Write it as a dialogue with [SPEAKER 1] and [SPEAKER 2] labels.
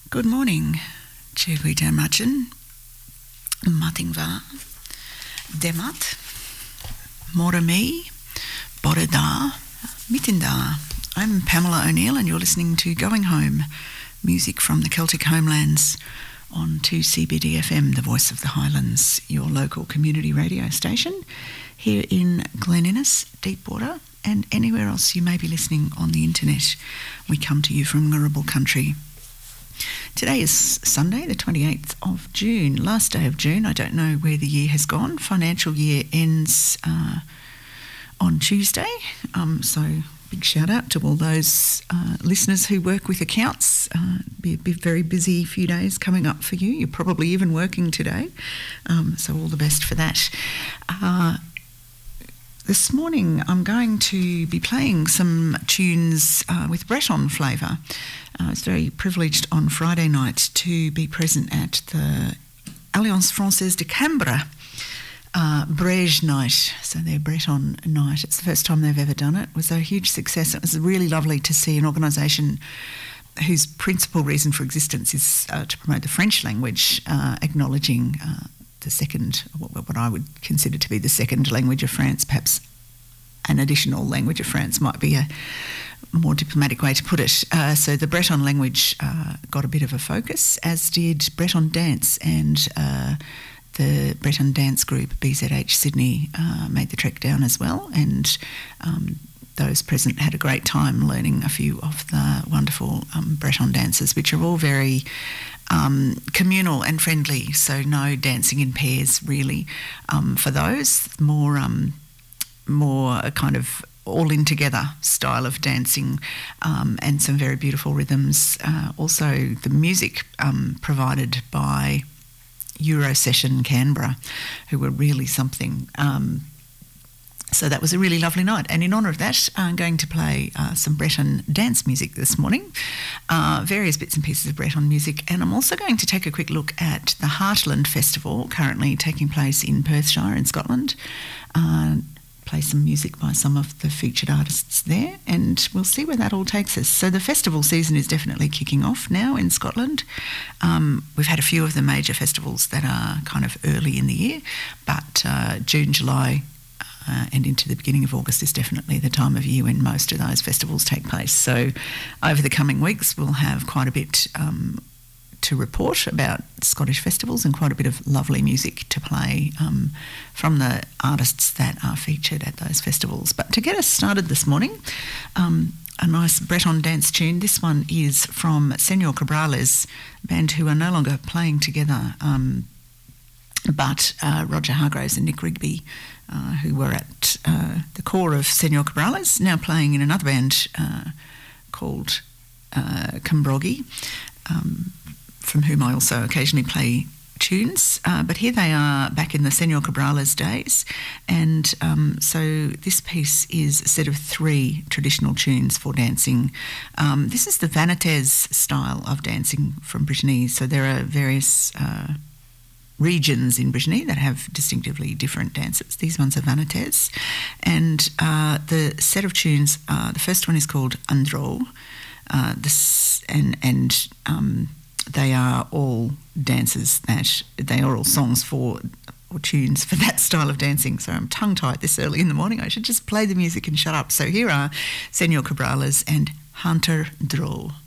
[SPEAKER 1] Good morning. Chewita Machin, Matingva, Demat, Morami, Borada, Mitinda. I'm Pamela O'Neill and you're listening to Going Home, music from the Celtic homelands on 2CBD FM, the voice of the Highlands, your local community radio station here in Glen Innes, Deepwater, and anywhere else you may be listening on the internet. We come to you from Ngurrabal country. Today is Sunday, the 28th of June, last day of June. I don't know where the year has gone. Financial year ends on Tuesday, so big shout out to all those listeners who work with accounts. Be a very busy few days coming up for you. You're probably even working today, so all the best for that. This morning I'm going to be playing some tunes with Breton flavour. I was very privileged on Friday night to be present at the Alliance Française de Canberra Brège night, so their Breton night. It's the first time they've ever done it. It was a huge success. It was really lovely to see an organisation whose principal reason for existence is to promote the French language, acknowledging the second, what I would consider to be the second language of France. Perhaps an additional language of France might be a more diplomatic way to put it. So the Breton language got a bit of a focus, as did Breton dance, and the Breton dance group BZH Sydney made the trek down as well, and those present had a great time learning a few of the wonderful Breton dances, which are all very communal and friendly, so no dancing in pairs really. For those, more a kind of all-in together style of dancing, and some very beautiful rhythms. Also the music provided by Eurosession Canberra, who were really something. So that was a really lovely night, and in honour of that I'm going to play some Breton dance music this morning, various bits and pieces of Breton music, and I'm also going to take a quick look at the Heartland Festival currently taking place in Perthshire in Scotland. Play some music by some of the featured artists there, and we'll see where that all takes us. So the festival season is definitely kicking off now in Scotland. We've had a few of the major festivals that are kind of early in the year, but June, July and into the beginning of August is definitely the time of year when most of those festivals take place. So over the coming weeks we'll have quite a bit to report about Scottish festivals and quite a bit of lovely music to play from the artists that are featured at those festivals. But to get us started this morning, a nice Breton dance tune. This one is from Senor Cabrales, a band who are no longer playing together, but Roger Hargraves and Nick Rigby, who were at the core of Senor Cabrales, now playing in another band called Cambrogi, from whom I also occasionally play tunes, but here they are back in the Senor Cabrales days, and so this piece is a set of 3 traditional tunes for dancing. This is the Vanites style of dancing from Brittany, so there are various regions in Brittany that have distinctively different dances. These ones are Vanites, and the set of tunes, the first one is called Andro, they are all dances they are all songs or tunes for that style of dancing. So I'm tongue-tied this early in the morning. I should just play the music and shut up. So here are Senor Cabrales and Hunter Dro.